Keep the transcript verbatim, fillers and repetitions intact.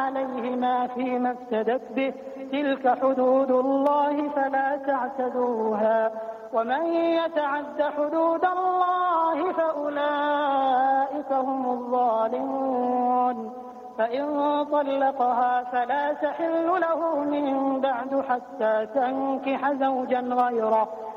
عليهما فيما افتدت به، تلك حدود الله فلا تعتدوها، ومن يتعد حدود الله فأولئك هم الظالمون. فإن طلقها فلا تحل له من بعد حتى تنكح زوجا غيره،